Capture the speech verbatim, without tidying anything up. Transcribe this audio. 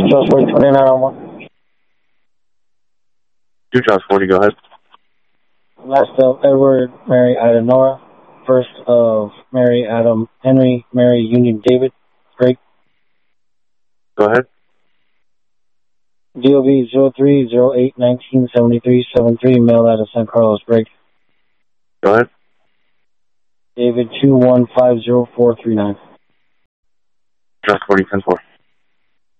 Charles forty, twenty-nine oh one. Two Charles forty, go ahead. Last of Edward, Mary, Adam, Nora. First of Mary, Adam, Henry, Mary, Union, David. Break. Go ahead. D O B zero three zero eight nineteen seventy-three seventy-three, mail out of San Carlos. Break. Go ahead. David two one five zero four three nine. Charles forty, ten four.